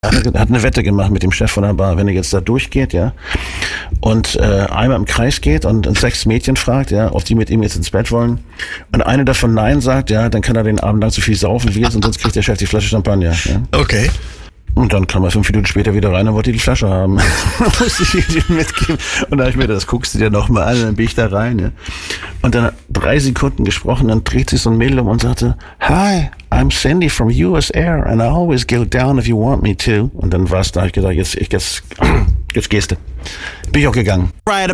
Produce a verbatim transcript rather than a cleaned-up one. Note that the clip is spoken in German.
Er hat eine Wette gemacht mit dem Chef von der Bar, wenn er jetzt da durchgeht, ja, und äh, einmal im Kreis geht und, und sechs Mädchen fragt, ja, ob die mit ihm jetzt ins Bett wollen, und eine davon Nein sagt, ja, dann kann er den Abend lang so viel saufen wie jetzt, und sonst kriegt der Chef die Flasche Champagner. Ja. Okay. Und dann kam er fünf Minuten später wieder rein und wollte die Flasche haben. Musste ich ihm mitgeben. Und da habe ich mir, das guckst du dir nochmal an, dann bin ich da rein. Ja. Und dann drei Sekunden gesprochen, dann dreht sich so ein Mädel um und sagte, Hi, I'm Sandy from U S Air and I always go down if you want me to. Und dann war es da, hab ich gedacht, jetzt, jetzt, jetzt gehst du. Bin ich auch gegangen.